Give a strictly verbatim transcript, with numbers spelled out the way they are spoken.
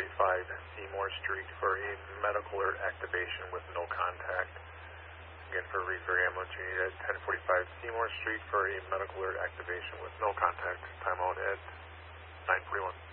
forty-five Seymour Street for a medical alert activation with no contact. Again, for reefer ambulance unit at ten forty-five Seymour Street for a medical alert activation with no contact. Timeout at nine forty-one.